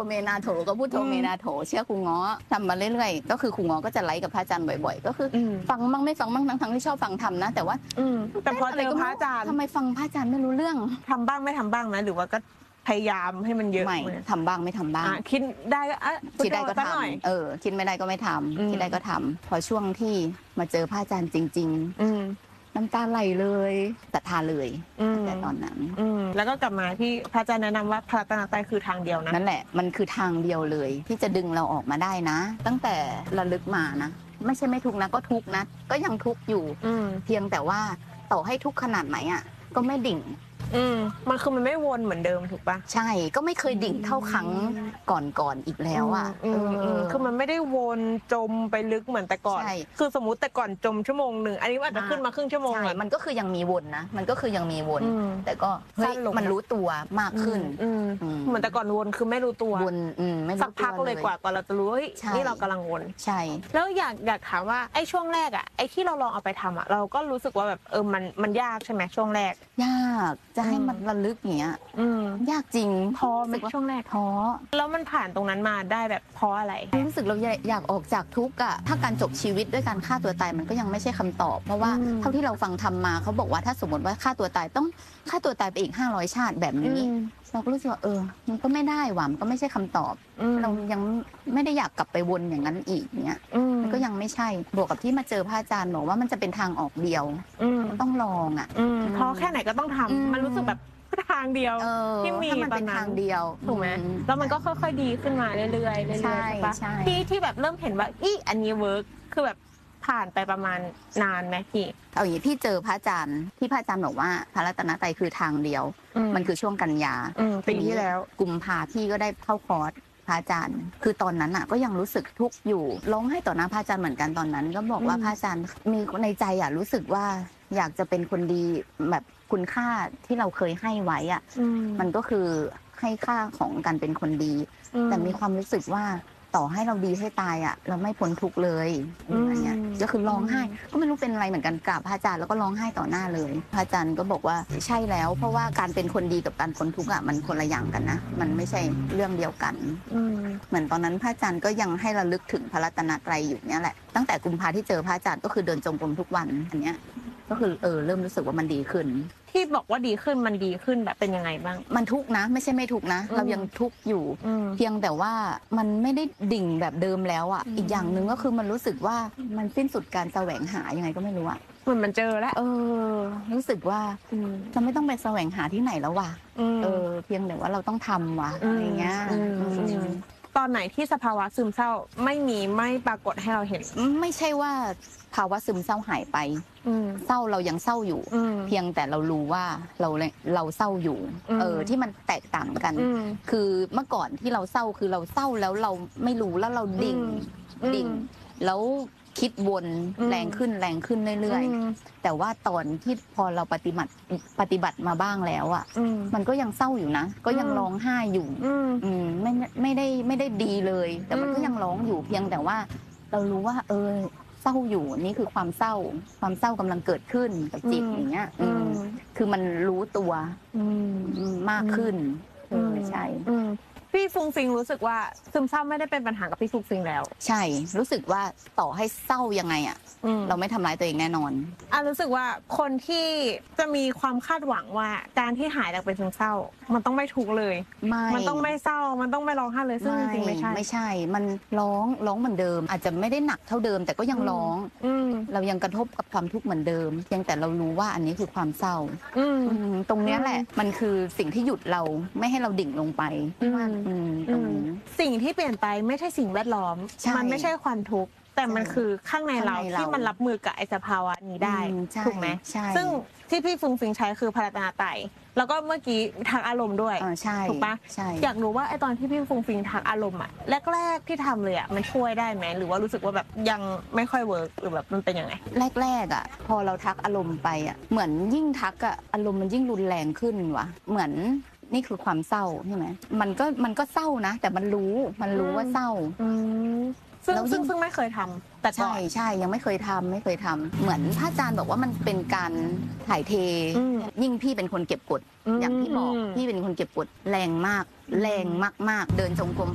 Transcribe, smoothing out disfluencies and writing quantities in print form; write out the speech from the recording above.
เมนาโถก็พุทโธเมนาโถเชื่อครูง้อทำมาเรื่อยๆก็คือครูง้อก็จะไลฟ์กับพระอาจารย์บ่อยๆก็คือฟังมั่งไม่ฟังมั่งทั้งที่ชอบฟังธรรมนะแต่ว่าแต่พอเจอพระอาจารย์ทำไมฟังพระอาจารย์ไม่รู้เรื่องทำบ้างไม่ทำบ้างนะหรือว่าก็พยายามให้มันเยอะไม่ทำบ้างไม่ทำบ้างคิดได้คิดได้ก็ทำคิดไม่ได้ก็ไม่ทำคิดได้ก็ทำพอช่วงที่มาเจอพระอาจารย์จริงๆน้ำตาไหลเลยศรัทธาเลยแต่ตอนนั้นแล้วก็กลับมาที่พระอาจารย์แนะนำว่าพระรัตนตรัยคือทางเดียวนะนั่นแหละมันคือทางเดียวเลยที่จะดึงเราออกมาได้นะตั้งแต่ระลึกมานะไม่ใช่ไม่ทุกนะก็ทุกนะก็ยังทุกอยู่เพียงแต่ว่าต่อให้ทุกขนาดไหนอ่ะก็ไม่ดิ่งมันคือมันไม่วนเหมือนเดิมถูกปะใช่ก็ไม่เคยดิ่งเท่าครั้งก่อนอีกแล้วอ่ะคือมันไม่ได้วนจมไปลึกเหมือนแต่ก่อนคือสมมุติแต่ก่อนจมชั่วโมงนึงอันนี้อาจจะขึ้นมาครึ่งชั่วโมงใช่มันก็คือยังมีวนนะมันก็คือยังมีวนแต่ก็เฮ้ยมันรู้ตัวมากขึ้นเหมือนแต่ก่อนวนคือไม่รู้ตัววนไม่รู้ตัวสักพักเลยกว่าเราจะรู้เฮ้ยนี่เรากำลังวนใช่แล้วอยากถามว่าไอ้ช่วงแรกอ่ะไอ้ที่เราลองเอาไปทำอ่ะเราก็รู้สึกว่าแบบมันยากใช่ไหมช่วงแรกยากจะให้มันระลึกอย่างเงี้ยยากจริงท้อไหมช่วงแรกท้อแล้วมันผ่านตรงนั้นมาได้แบบเพราะอะไรรู้สึกเราอยากออกจากทุกข์อะถ้าการจบชีวิตด้วยการฆ่าตัวตายมันก็ยังไม่ใช่คำตอบเพราะว่าเท่าที่เราฟังทำมาเขาบอกว่าถ้าสมมติว่าฆ่าตัวตายต้องฆ่าตัวตายไปอีก500 ชาติแบบนี้เราก็รู้สึกว่ามันก็ไม่ได้หว่ามันก็ไม่ใช่คำตอบเรายังไม่ได้อยากกลับไปวนอย่างนั้นอีกเนี้ยมันก็ยังไม่ใช่บวกกับที่มาเจอพระอาจารย์บอกว่ามันจะเป็นทางออกเดียวต้องลองอะพอแค่ไหนก็ต้องทำมันรู้สึกแบบทางเดียวที่มีมันเป็นทางเดียวถูกไหมแล้วมันก็ค่อยๆดีขึ้นมาเรื่อยๆใช่ปะที่แบบเริ่มเห็นว่าอันนี้เวิร์กคือแบบผ่านไปประมาณนานไหมพี่เอาอย่างนี้พี่เจอพระอาจารย์ที่พระอาจารย์บอกว่าพระรัตนตรัยคือทางเดียวมันคือช่วงกันยาปีที่แล้วกุมภาพี่ก็ได้เข้าคอร์สพระอาจารย์คือตอนนั้นอ่ะก็ยังรู้สึกทุกข์อยู่ร้องไห้ต่อหน้าพระอาจารย์เหมือนกันตอนนั้นก็บอกว่าพระอาจารย์มีในใจอ่ะรู้สึกว่าอยากจะเป็นคนดีแบบคุณค่าที่เราเคยให้ไว้อ่ะมันก็คือให้ค่าของการเป็นคนดีแต่มีความรู้สึกว่าต่อให้เราดีให้ตายอ่ะเราไม่พ้นทุกข์เลยอะไรเงี้ยก็คือร้องไห้ก็ไม่รู้เป็นอะไรเหมือนกันกราบพระอาจารย์แล้วก็ร้องไห้ต่อหน้าเลยพระอาจารย์ก็บอกว่าใช่แล้วเพราะว่าการเป็นคนดีกับการพ้นทุกข์อ่ะมันคนละอย่างกันนะมันไม่ใช่เรื่องเดียวกันเหมือนตอนนั้นพระอาจารย์ก็ยังให้ระลึกถึงพระรัตนตรัยอยู่เนี่ยแหละตั้งแต่กุมภาที่เจอพระอาจารย์ก็คือเดินจงกรมทุกวันอันเนี้ยก็คือเริ่มรู้สึกว่ามันดีขึ้นที่บอกว่าดีขึ้นมันดีขึ้นแบบเป็นยังไงบ้างมันทุกนะไม่ใช่ไม่ทุกนะเรายังทุกอยู่เพียงแต่ว่ามันไม่ได้ดิ่งแบบเดิมแล้วอ่ะอีกอย่างนึงก็คือมันรู้สึกว่ามันสิ้นสุดการแสวงหายังไงก็ไม่รู้อ่ะมันเจอแล้วรู้สึกว่าเราไม่ต้องไปแสวงหาที่ไหนแล้วว่ะเพียงแต่ว่าเราต้องทำว่ะอย่างเงี้ยตอนไหนที่สภาวะซึมเศร้าไม่ปรากฏให้เราเห็นไม่ใช่ว่าภาวะซึมเศร้าหายไปเศร้าเรายังเศร้าอยู่เพียงแต่เรารู้ว่าเราเศร้าอยู่ที่มันแตกต่างกันคือเมื่อก่อนที่เราเศร้าคือเราเศร้าแล้วเราไม่รู้แล้วเราดิ่งแล้วคิดวนแรงขึ้นเรื่อยๆแต่ว่าตอนที่พอเราปฏิบัติมาบ้างแล้วอ่ะมันก็ยังเศร้าอยู่นะก็ยังร้องไห้อยู่ไม่ได้ดีเลยแต่มันก็ยังร้องอยู่เพียงแต่ว่าเรารู้ว่าเศร้าอยู่นี่คือความเศร้ากำลังเกิดขึ้นกับจิตอย่างเงี้ยคือมันรู้ตัวมากขึ้นใช่พี่ฟุ้งฟิงรู้สึกว่าซึมเศร้าไม่ได้เป็นปัญหากับพี่ฟุ้งฟิงแล้วใช่รู้สึกว่าต่อให้เศร้ายังไงอ่ะเราไม่ทำร้ายตัวเองแน่นอนรู้สึกว่าคนที่จะมีความคาดหวังว่าการที่หายจากเป็นซึมเศร้ามันต้องไม่ทุกข์เลยมันต้องไม่เศร้ามันต้องไม่ร้องไห้เลยซึ่งจริงๆไม่ใช่มันร้องเหมือนเดิมอาจจะไม่ได้หนักเท่าเดิมแต่ก็ยังร้องเรายังกระทบกับความทุกข์เหมือนเดิมเพียงแต่เรารู้ว่าอันนี้คือความเศร้าตรงนี้แหละมันคือสิ่งที่หยุดเราไม่ให้เราดิ่งลงไปสิ่งที่เปลี่ยนไปไม่ใช่สิ่งแวดล้อมมันไม่ใช่ความทุกข์แต่มันคือข้างในเราที่มันรับมือกับไอ้สภาวะนี้ได้ถูกไหมซึ่งที่พี่ฟุ้งฟิงใช้คือพระรัตนตรัยแล้วก็เมื่อกี้ทักอารมณ์ด้วยถูกปะอยากรู้ว่าไอ้ตอนที่พี่ฟุ้งฟิงทักอารมณ์อะแรกๆที่ทำเลยอะมันช่วยได้ไหมหรือว่ารู้สึกว่าแบบยังไม่ค่อยเวิร์กหรือแบบมันเป็นยังไงแรกๆอะพอเราทักอารมณ์ไปอะเหมือนยิ่งทักอะอารมณ์มันยิ่งรุนแรงขึ้นว่ะเหมือนนี่คือความเศร้าใช่ไหมมันก็เศร้านะแต่มันรู้ว่าเศร้าซึ่งไม่เคยทำแต่ใช่ยังไม่เคยทำเหมือนพระอาจารย์บอกว่ามันเป็นการถ่ายเทยิ่งพี่เป็นคนเก็บกดอย่างที่บอกพี่เป็นคนเก็บกดแรงมากเดินจงกรม